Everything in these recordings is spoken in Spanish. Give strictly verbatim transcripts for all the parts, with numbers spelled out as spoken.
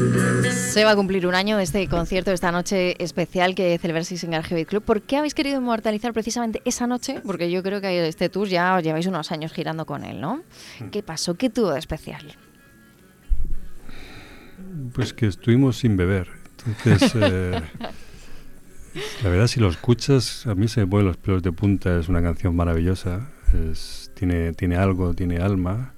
Se va a cumplir un año de este concierto, esta noche especial que celebra Sising Argevit Club. ¿Por qué habéis querido inmortalizar precisamente esa noche? Porque yo creo que este tour ya os lleváis unos años girando con él, ¿no? ¿Qué pasó? ¿Qué tuvo de especial? Pues que estuvimos sin beber. Entonces, eh, la verdad, si lo escuchas, a mí se me ponen los pelos de punta. Es una canción maravillosa. Es, tiene, tiene algo, tiene alma.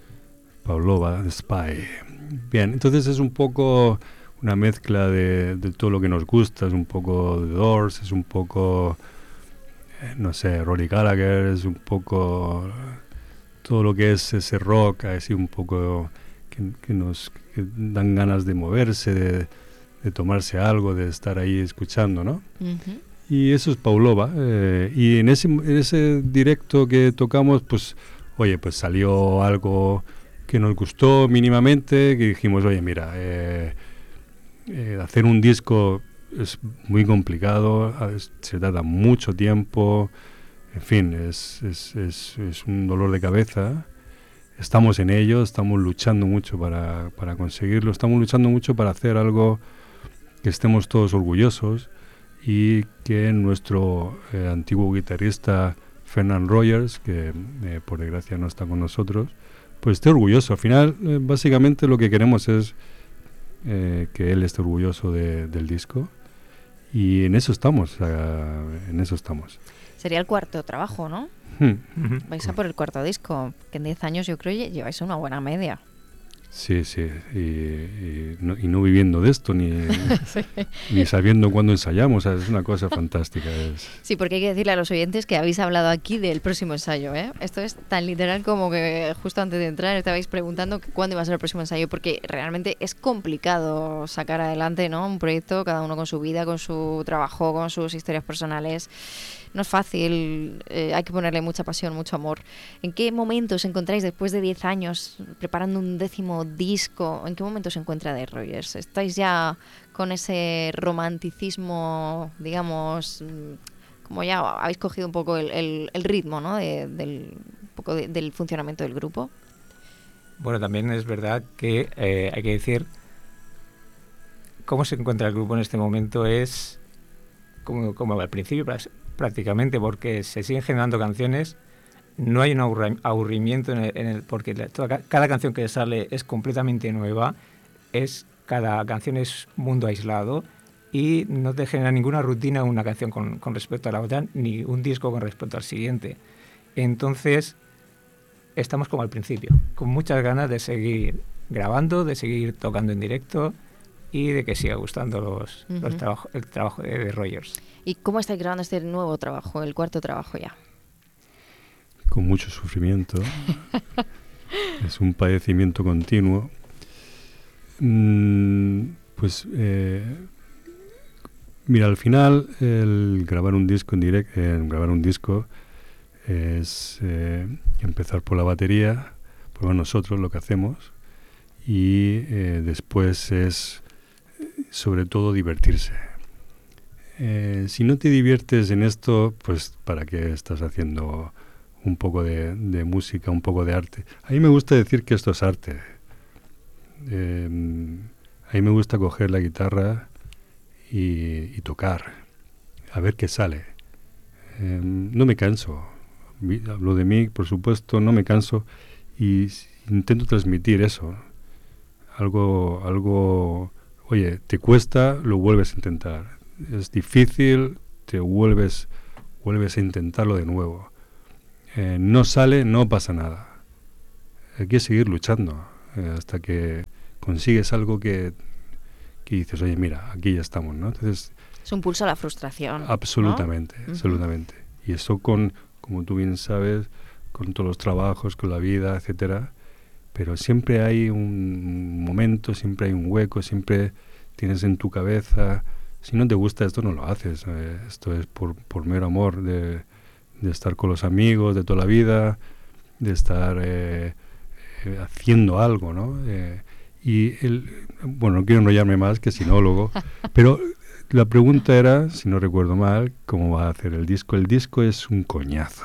Pavlova, The Spy. Bien, entonces es un poco una mezcla de, de todo lo que nos gusta. Es un poco The Doors, es un poco, eh, no sé, Rory Gallagher, es un poco todo lo que es ese rock, así un poco que, que nos que dan ganas de moverse, de, de tomarse algo, de estar ahí escuchando, ¿no? Uh-huh. Y eso es Pavlova. Eh, y en ese, en ese directo que tocamos, pues, oye, pues salió algo que nos gustó mínimamente, que dijimos, oye, mira, eh, eh, hacer un disco es muy complicado, se tarda mucho tiempo, en fin, es, es, es, es un dolor de cabeza. Estamos en ello, estamos luchando mucho para, para conseguirlo, estamos luchando mucho para hacer algo que estemos todos orgullosos y que nuestro eh, antiguo guitarrista Fernand Rogers, que eh, por desgracia no está con nosotros, pues esté orgulloso. Al final, eh, básicamente lo que queremos es eh, que él esté orgulloso de, del disco, y en eso estamos, uh, en eso estamos. Sería el cuarto trabajo, ¿no? Hmm. Vais a por el cuarto disco, que en diez años yo creo lleváis una buena media. Sí, sí, y, y, no, y no viviendo de esto, ni, sí. ni sabiendo cuándo ensayamos, o sea, es una cosa fantástica. Es... Sí, porque hay que decirle a los oyentes que habéis hablado aquí del próximo ensayo, ¿eh? Esto es tan literal como que justo antes de entrar estabais preguntando cuándo iba a ser el próximo ensayo, porque realmente es complicado sacar adelante, ¿no? Un proyecto, cada uno con su vida, con su trabajo, con sus historias personales. No es fácil, eh, hay que ponerle mucha pasión, mucho amor. ¿En qué momento os encontráis después de diez años preparando un décimo disco? ¿En qué momento se encuentra The Rogers? ¿Estáis ya con ese romanticismo, digamos, como ya habéis cogido un poco el, el, el ritmo, ¿no? de, del, un poco de, del funcionamiento del grupo? Bueno, también es verdad que eh, hay que decir cómo se encuentra el grupo en este momento es como, como al principio prácticamente, porque se siguen generando canciones, no hay un aburri- aburrimiento en el, en el porque la, toda, cada canción que sale es completamente nueva, es cada canción es mundo aislado y no te genera ninguna rutina una canción con, con respecto a la otra, ni un disco con respecto al siguiente. Entonces estamos como al principio, con muchas ganas de seguir grabando, de seguir tocando en directo y de que siga gustando los, uh-huh. los trabajo, el trabajo de, de Rogers. ¿Y cómo estáis grabando este nuevo trabajo, el cuarto trabajo ya? Con mucho sufrimiento. Es un padecimiento continuo. Mm, pues, eh, mira, al final, el grabar un disco en directo, eh, grabar un disco es eh, empezar por la batería, por nosotros lo que hacemos, y eh, después es sobre todo divertirse. Eh, si no te diviertes en esto, pues ¿para qué estás haciendo un poco de, de música, un poco de arte? A mí me gusta decir que esto es arte. Eh, a mí me gusta coger la guitarra y, y tocar, a ver qué sale. Eh, no me canso. Hablo de mí, por supuesto, no me canso y intento transmitir eso. Algo, algo, oye, te cuesta, lo vuelves a intentar. Es difícil, te vuelves, vuelves a intentarlo de nuevo. Eh, no sale, no pasa nada. Hay que seguir luchando eh, hasta que consigues algo que, que dices, oye, mira, aquí ya estamos, ¿no? Entonces, es un pulso a la frustración. Absolutamente, ¿no? Absolutamente. Uh-huh. Y eso con, como tú bien sabes, con todos los trabajos, con la vida, etcétera. Pero siempre hay un momento, siempre hay un hueco, siempre tienes en tu cabeza, si no te gusta esto no lo haces, eh, esto es por, por mero amor de, de estar con los amigos de toda la vida, de estar eh, eh, haciendo algo, ¿no? Eh, y el, bueno, no quiero enrollarme más que sinólogo, pero la pregunta era, si no recuerdo mal, ¿cómo va a hacer el disco? El disco es un coñazo.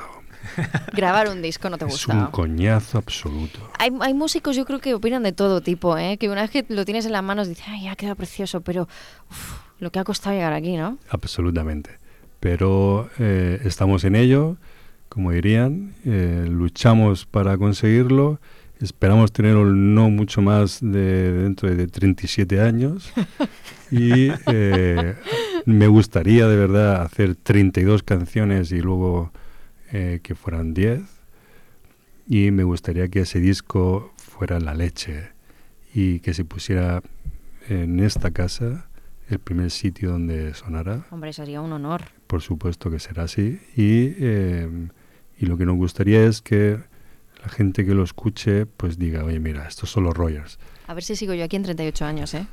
Grabar un disco no te Es gusta. un coñazo absoluto. Hay, hay músicos, yo creo que opinan de todo tipo, ¿eh? Que una vez que lo tienes en las manos dices, ay, ha quedado precioso, pero uf, lo que ha costado llegar aquí, ¿no? Absolutamente. Pero eh, estamos en ello, como dirían, eh, luchamos para conseguirlo. Esperamos tenerlo no mucho más de dentro de treinta y siete años y eh, me gustaría de verdad hacer treinta y dos canciones y luego eh, que fueran diez, y me gustaría que ese disco fuera la leche y que se pusiera en esta casa, el primer sitio donde sonara. Hombre, sería un honor. Por supuesto que será así, y, eh, y lo que nos gustaría es que la gente que lo escuche pues diga, oye, mira, estos son los Rogers. A ver si sigo yo aquí en treinta y ocho años, ¿eh?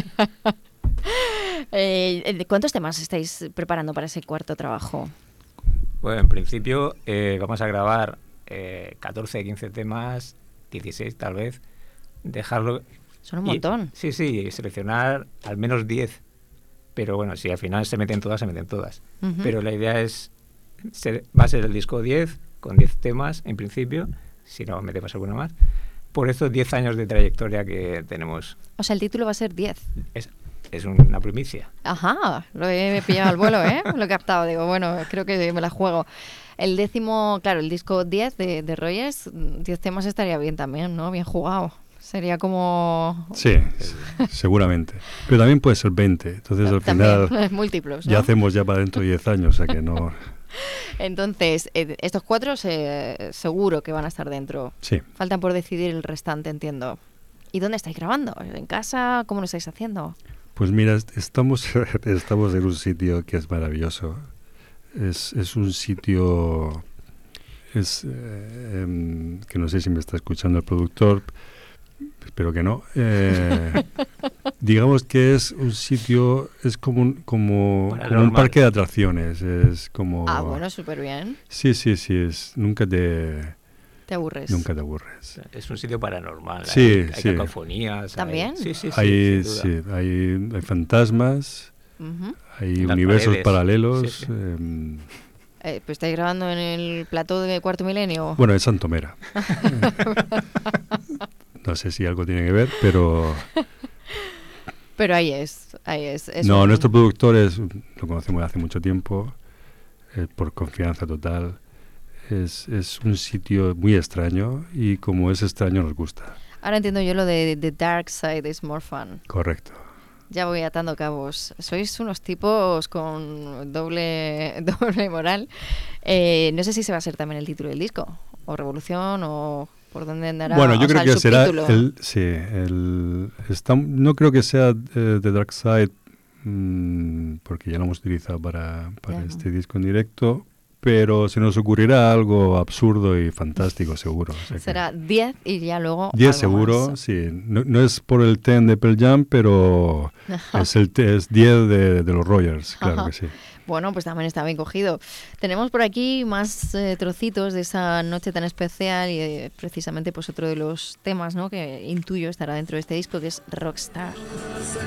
eh ¿Cuántos temas estáis preparando para ese cuarto trabajo? Bueno, en principio eh, vamos a grabar eh, catorce, quince temas, dieciséis tal vez, dejarlo... Son un y, montón. Sí, sí, seleccionar al menos diez, pero bueno, si al final se meten todas, se meten todas. Uh-huh. Pero la idea es, ser, va a ser el disco diez, con diez temas en principio, si no metemos alguna más, por estos diez años de trayectoria que tenemos. O sea, el título va a ser diez. Es, es una primicia. Ajá, lo he pillado al vuelo, ¿eh? Lo he captado, digo, bueno, creo que me la juego. El décimo, claro, el disco diez de, de Rogers, diez temas estaría bien también, ¿no? Bien jugado. Sería como... Sí, seguramente. Pero también puede ser veinte. Entonces al también, final múltiplos, ¿no? Ya hacemos ya para dentro de diez años, o sea que no... Entonces, eh, estos cuatro se, seguro que van a estar dentro. Sí. Faltan por decidir el restante, entiendo. ¿Y dónde estáis grabando? ¿En casa? ¿Cómo lo estáis haciendo? Pues mira, estamos, estamos en un sitio que es maravilloso. Es, es un sitio... Es, eh, em, que no sé si me está escuchando el productor, espero que no. Eh, digamos que es un sitio, es como un, como, como un parque de atracciones. Es como... Ah, bueno, súper bien. Sí, sí, sí, es, nunca te... Te aburres. Nunca te aburres. Es un sitio paranormal. Sí, hay, hay sí. cacofonías. ¿También? Hay, sí, sí, sí. Hay, sí, hay, hay fantasmas, uh-huh. hay Las universos paredes. paralelos. Sí, sí. Eh, Eh, pues estáis grabando en el plató de Cuarto Milenio. Bueno, en Santomera. No sé si algo tiene que ver, pero... Pero ahí es, ahí es. es no, un... nuestro productor es, lo conocemos de hace mucho tiempo, eh, por confianza total. Es, es un sitio muy extraño y como es extraño nos gusta. Ahora entiendo yo lo de The Dark Side is more fun. Correcto. Ya voy atando cabos. Sois unos tipos con doble, doble moral. Eh, no sé si se va a ser también el título del disco, o Revolución, o por dónde andará. Bueno, yo o creo sea, que será subtítulo. el, sí, el, está, no creo que sea uh, The Dark Side, mmm, porque ya lo hemos utilizado para, para yeah. este disco en directo, pero se nos ocurrirá algo absurdo y fantástico, seguro. O sea será diez y ya luego diez seguro, más. Sí. No, no es por el ten de Pearl Jam, pero es el es diez de, de los Rogers, claro Ajá. que sí. Bueno, pues también está bien cogido. Tenemos por aquí más eh, trocitos de esa noche tan especial y eh, precisamente pues otro de los temas, ¿no?, que intuyo estará dentro de este disco, que es Rockstar.